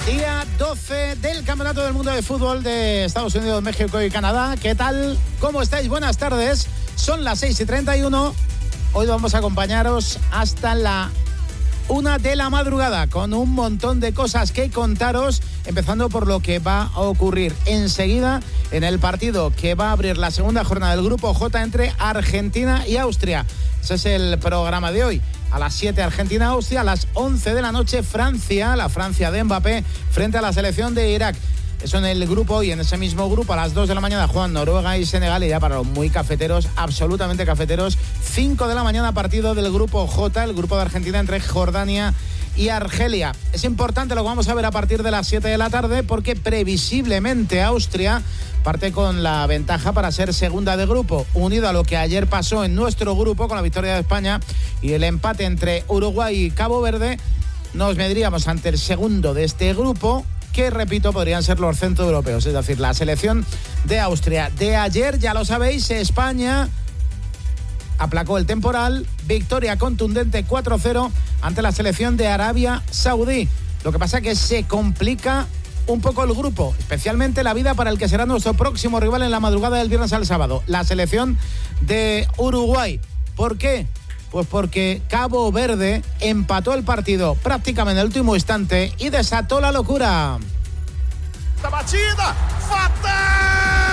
Día 12 del Campeonato del Mundo de Fútbol de Estados Unidos, México y Canadá. ¿Qué tal? ¿Cómo estáis? Buenas tardes. Son las 6:31. Hoy vamos a acompañaros hasta la 1 de la madrugada con un montón de cosas que contaros, empezando por lo que va a ocurrir enseguida en el partido que va a abrir la segunda jornada del Grupo J entre Argentina y Austria. Ese es el programa de hoy. A las 7 Argentina-Austria, a las 11 de la noche Francia, la Francia de Mbappé frente a la selección de Irak. Eso en el grupo, y en ese mismo grupo a las 2 de la mañana juegan Noruega y Senegal, y ya para los muy cafeteros, absolutamente cafeteros, 5 de la mañana partido del Grupo J, el grupo de Argentina entre Jordania y Argelia. Es importante lo que vamos a ver a partir de las 7 de la tarde porque previsiblemente Austria parte con la ventaja para ser segunda de grupo, unido a lo que ayer pasó en nuestro grupo con la victoria de España y el empate entre Uruguay y Cabo Verde. Nos mediríamos ante el segundo de este grupo, que, repito, podrían ser los centroeuropeos, es decir, la selección de Austria. De ayer, ya lo sabéis, España aplacó el temporal, victoria contundente 4-0 ante la selección de Arabia Saudí. Lo que pasa es que se complica un poco el grupo, especialmente la vida para el que será nuestro próximo rival en la madrugada del viernes al sábado, la selección de Uruguay. ¿Por qué? Pues porque Cabo Verde empató el partido prácticamente en el último instante y desató la locura. ¡La batida! ¡Fatal!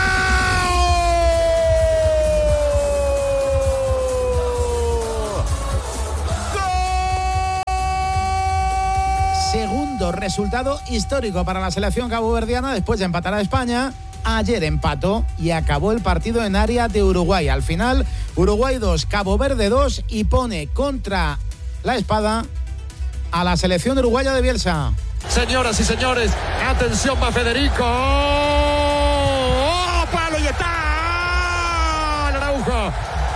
Segundo resultado histórico para la selección caboverdiana después de empatar a España. Ayer empató y acabó el partido en área de Uruguay. Al final, Uruguay 2, Cabo Verde 2, y pone contra la espada a la selección uruguaya de Bielsa. Señoras y señores, atención, va Federico. ¡Oh, palo y está! Araujo.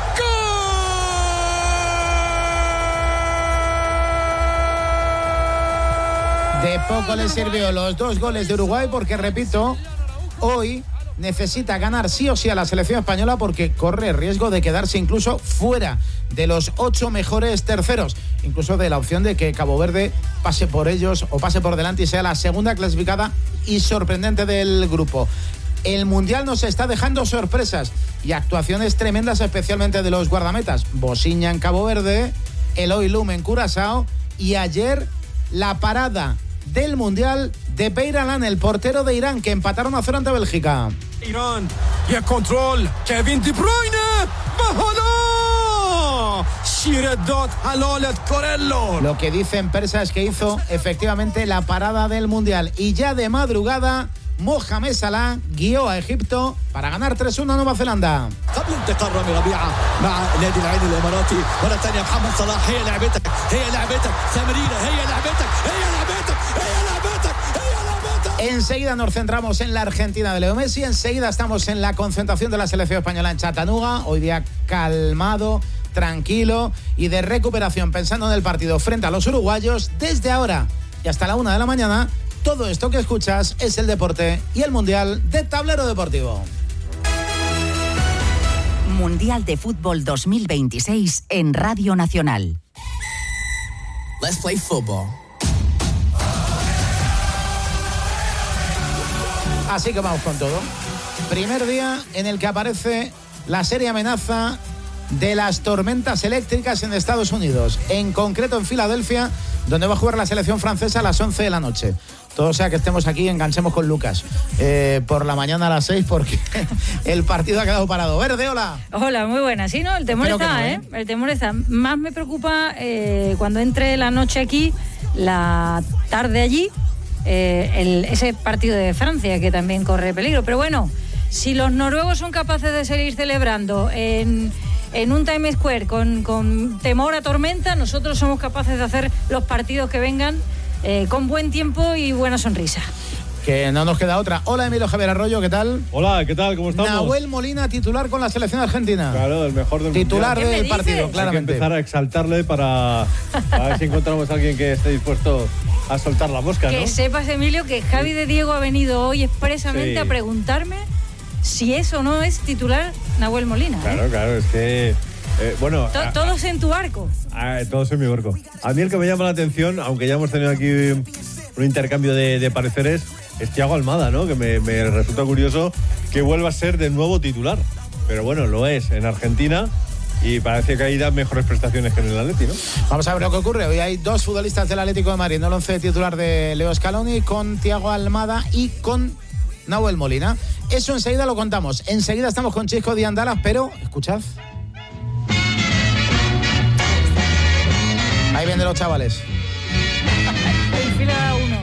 De poco le sirvió los 2 goles de Uruguay porque, repito, hoy necesita ganar sí o sí a la selección española porque corre riesgo de quedarse incluso fuera de los 8 mejores terceros, incluso de la opción de que Cabo Verde pase por ellos o pase por delante y sea la segunda clasificada y sorprendente del grupo. El Mundial nos está dejando sorpresas y actuaciones tremendas, especialmente de los guardametas. Bosiña en Cabo Verde, Eloy Lum en Curazao, y ayer la parada del Mundial de Beiralan, el portero de Irán, que empataron a 0 ante Bélgica. Irán y el control, Kevin De Bruyne, ¡bájalo! Shireddot Halalet Corello. Lo que dicen Persa es que hizo efectivamente la parada del Mundial. Y ya de madrugada, Mohamed Salah guió a Egipto para ganar 3-1 a Nueva Zelanda. قبل انتقال رامي ربيعة مع نادي العين الإماراتي مرة ثانية محمد صلاح. هي لعبتك ثمريرة، هي لعبتك. Enseguida nos centramos en la Argentina de Leo Messi. Enseguida estamos en la concentración de la selección española en Chattanooga. Hoy día calmado, tranquilo y de recuperación, pensando en el partido frente a los uruguayos. Desde ahora y hasta la 1 de la mañana, todo esto que escuchas es el deporte y el Mundial de Tablero Deportivo. Mundial de Fútbol 2026 en Radio Nacional. Let's play football. Así que vamos con todo. Primer día en el que aparece la seria amenaza de las tormentas eléctricas en Estados Unidos, en concreto en Filadelfia, donde va a jugar la selección francesa a las 11 de la noche. Todo sea que estemos aquí, enganchemos con Lucas por la mañana a las 6 porque el partido ha quedado parado. Verde, hola. Hola, muy buena. Sí, no, el temor Espero está, que no, El temor está. Más me preocupa cuando entre la noche aquí, la tarde allí, ese partido de Francia que también corre peligro. Pero bueno, si los noruegos son capaces de seguir celebrando en un Times Square con temor a tormenta, nosotros somos capaces de hacer los partidos que vengan con buen tiempo y buena sonrisa. Que no nos queda otra. Hola, Emilio Javier Arroyo, ¿qué tal? Hola, ¿qué tal? ¿Cómo estamos? Nahuel Molina, titular con la selección argentina. Claro, el mejor del titular mundial. del partido, claramente. Hay que empezar a exaltarle para ver si encontramos a alguien que esté dispuesto a soltar la mosca, Que ¿no? sepas, Emilio, que Javi de Diego ha venido hoy expresamente a preguntarme si eso no es titular Nahuel Molina. Claro, es que... bueno, todos en tu arco. Todos en mi barco. A mí el que me llama la atención, aunque ya hemos tenido aquí un intercambio de pareceres, es Thiago Almada, ¿no? Que me resulta curioso que vuelva a ser de nuevo titular. Pero bueno, lo es en Argentina y parece que ahí da mejores prestaciones que en el Atleti, ¿no? Vamos a ver lo que ocurre. Hoy hay dos futbolistas del Atlético de Madrid en el 11 titular de Leo Scaloni, con Thiago Almada y con Nahuel Molina. Eso enseguida lo contamos. Enseguida estamos con Chisco Diandalas, pero escuchad. Ahí vienen los chavales. El fila 1.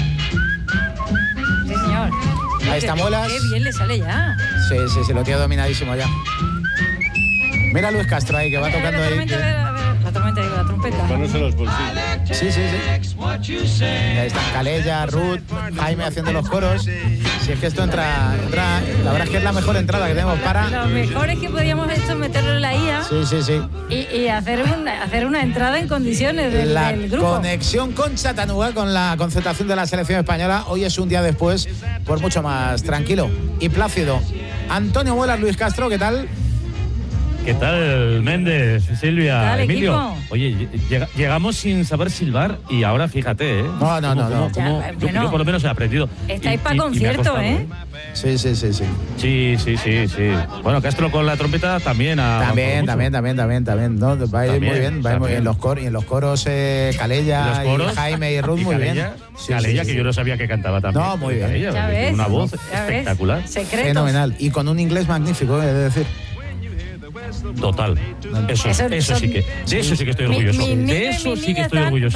Sí, señor. Ahí está Muelas. Qué bien le sale ya. Sí, lo tiene dominadísimo ya. Mira a Luis Castro ahí, que va tocando ahí. La tormenta y la trompeta. Manos en los bolsillos. Sí. Ahí están Calella, Ruth, Jaime haciendo los coros. Si es que esto entra, la verdad es que es la mejor entrada que tenemos para... Lo mejor es que podríamos esto meterlo en la IA. Sí. Y hacer una entrada en condiciones del grupo. La conexión con Chattanooga, con la concentración de la selección española, hoy es un día después, pues mucho más tranquilo y plácido. Antonio Muelas, Luis Castro, ¿qué tal? ¿Qué tal, Méndez, Silvia, ¿Qué tal, Emilio? equipo? Oye, llegamos sin saber silbar y ahora fíjate, ¿eh? No. Yo por lo menos he aprendido. Estáis para concierto, ¿eh? Sí. Sí. Bueno, Castro con la trompeta también. También. ¿No? Va a ir muy bien, va a ir muy bien. Y en los coros Calella y Jaime y Ruth, muy bien. Calella, que yo no sabía que cantaba también. No, muy bien. Calella, Ya ves, una voz ya espectacular. Ves. Secretos. Fenomenal. Y con un inglés magnífico, he de decir. Total. Eso sí que. De eso sí que estoy orgulloso. De eso sí que estoy orgulloso.